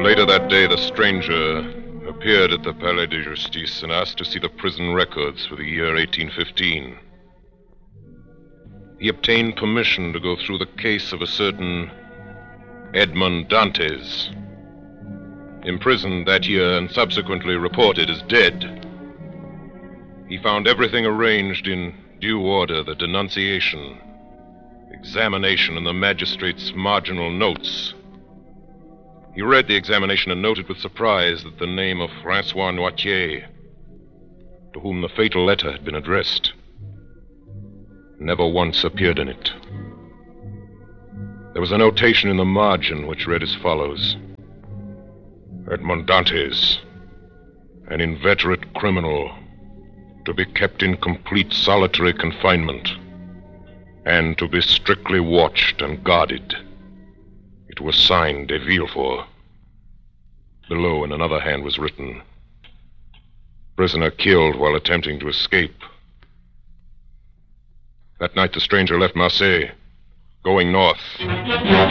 Later that day, the stranger appeared at the Palais de Justice and asked to see the prison records for the year 1815. He obtained permission to go through the case of a certain Edmond Dantes, imprisoned that year and subsequently reported as dead. He found everything arranged in due order: the denunciation, examination, and the magistrate's marginal notes. He read the examination and noted with surprise that the name of Francois Noirtier, to whom the fatal letter had been addressed, never once appeared in it. There was a notation in the margin which read as follows: Edmond Dantes, an inveterate criminal, to be kept in complete solitary confinement, and to be strictly watched and guarded. It was signed De Villefort. Below, in another hand, was written, prisoner killed while attempting to escape. That night, the stranger left Marseille, going north.